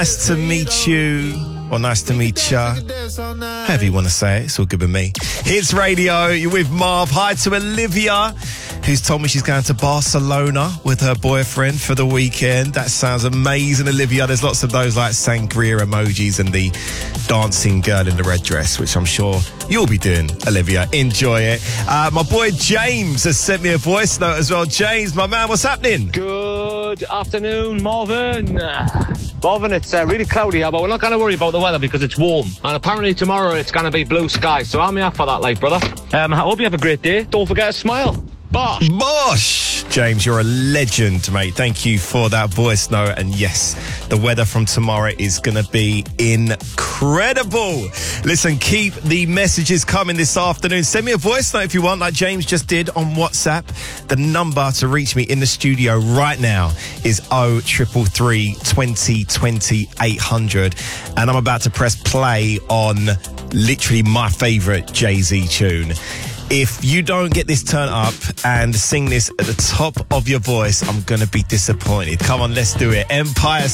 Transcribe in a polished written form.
Nice to meet you, or nice to meet ya. However you want to say it, it's all good with me. Hits Radio, you're with Marv. Hi to Olivia, who's told me she's going to Barcelona with her boyfriend for the weekend. That sounds amazing, Olivia. There's lots of those like sangria emojis and the dancing girl in the red dress, which I'm sure you'll be doing, Olivia. Enjoy it. My boy James has sent me a voice note as well. James, my man, what's happening? Good afternoon, Marvin. Marvin, it's really cloudy here, but we're not going to worry about the weather because it's warm. And apparently tomorrow it's going to be blue skies, so I'm here for that, like, brother. I hope you have a great day. Don't forget to smile. Bosh! Bosh! James, you're a legend, mate. Thank you for that voice note. And yes, the weather from tomorrow is going to be incredible. Listen, keep the messages coming this afternoon. Send me a voice note if you want, like James just did on WhatsApp. The number to reach me in the studio right now is 0333 20 20 800. And I'm about to press play on literally my favourite Jay-Z tune. If you don't get this turn up and sing this at the top of your voice, I'm going to be disappointed. Come on, let's do it. Empire